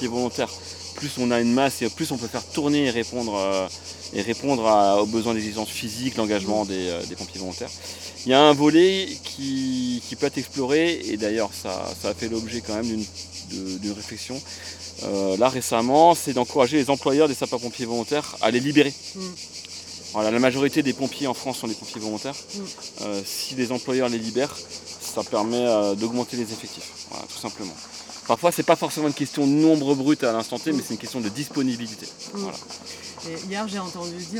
pompiers volontaires, plus on a une masse et plus on peut faire tourner et répondre aux besoins d'exigence physique, l'engagement des pompiers volontaires. Il y a un volet qui peut être exploré, et d'ailleurs ça a fait l'objet quand même d'une réflexion là récemment, c'est d'encourager les employeurs des sapeurs-pompiers volontaires à les libérer. Voilà, la majorité des pompiers en France sont des pompiers volontaires. Si les employeurs les libèrent, ça permet d'augmenter les effectifs, voilà, tout simplement. Parfois, c'est pas forcément une question de nombre brut à l'instant T, mais c'est une question de disponibilité. Voilà. Et hier, j'ai entendu dire